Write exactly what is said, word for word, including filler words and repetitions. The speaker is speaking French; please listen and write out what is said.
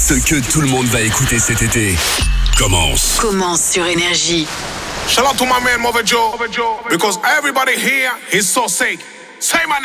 Ce que tout le monde va écouter cet été commence. Commence sur Énergie. Shout out to my man Mother Joe, because everybody here is so sick. Say my name.